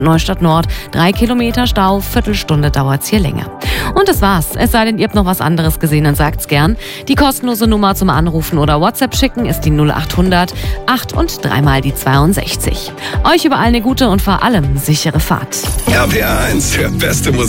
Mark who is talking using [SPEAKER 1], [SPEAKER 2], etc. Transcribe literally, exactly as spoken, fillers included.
[SPEAKER 1] Neustadt Nord, drei Kilometer Stau, Viertelstunde dauert's hier länger. Und das war's. Es sei denn, ihr habt noch was anderes gesehen, dann sagt's gern. Die kostenlose Nummer zum Anrufen oder WhatsApp schicken ist die null acht hundert acht und dreimal die zweiundsechzig. Euch überall eine gute und vor allem sichere Fahrt.
[SPEAKER 2] R P R eins, der beste Musik.